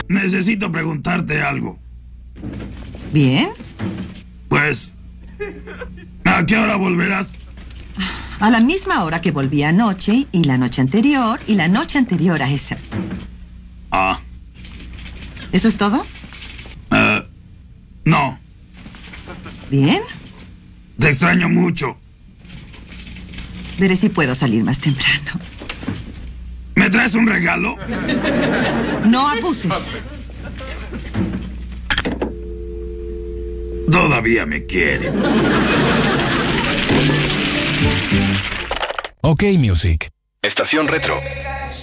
Necesito preguntarte algo. ¿Bien? Pues, ¿a qué hora volverás? A la misma hora que volví anoche, y la noche anterior, y la noche anterior a esa. Ah, ¿Eso es todo? no. ¿Bien? Te extraño mucho. Veré si puedo salir más temprano. ¿Me traes un regalo? No abuses. Todavía me quiere. OK Music. Estación Retro.